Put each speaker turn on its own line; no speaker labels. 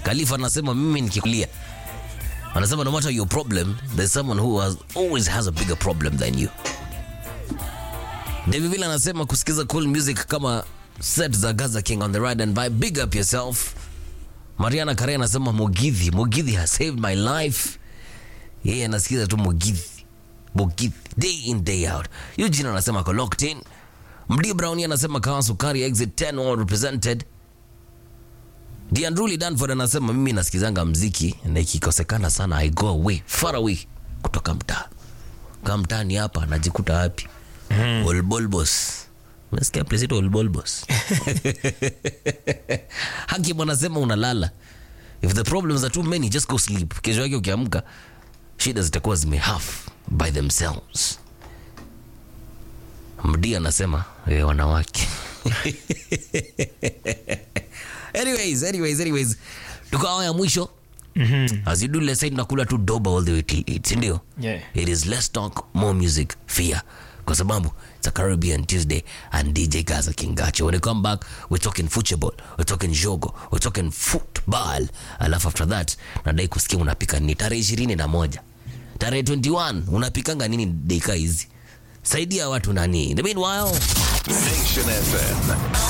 Khalifa anasema mimi nikikulia. Anasema no matter your problem, there's someone who always has a bigger problem than you. David Villa anasema kusikiza cool music kama set za Gaza King on the ride and vibe. Big up yourself. Mariana Kare anasema Mugithi has saved my life. Yeye anasikiza tu Mugithi day in day out. Eugene anasema ko locked in. Mdi Brown anasema kawa sukari exit 10 all represented. Diandruli Danford anasema mimi nasikizanga mziki na ikikosekana sana I go away, far away kutoka mtaa. Kama mtaani hapa najikuta wapi? Olbolbos. Unasikia place Olbolbos. Hakim anasema unalala. If the problems are too many, just go sleep. Kesho yake ukiamka shida zitakuwa zimehalf by themselves. Mdi anasema wanawake. Anyways. Tukawa ya mwisho. As you do, let's say nakula tu doba all the way till 8, sindio?
Yeah.
It is less talk, more music, fear. Kwa sababu it's a Caribbean Tuesday and DJ Gaza King Gacho. When we come back, we're talking football, we're talking jogo, we're talking football. Alafu after that, nadai kusikia unapika ni tarehe 21. Tarehe 21 unapikanga nini dakika hizi? Saidia watu nani? In the meanwhile,
Nation FM.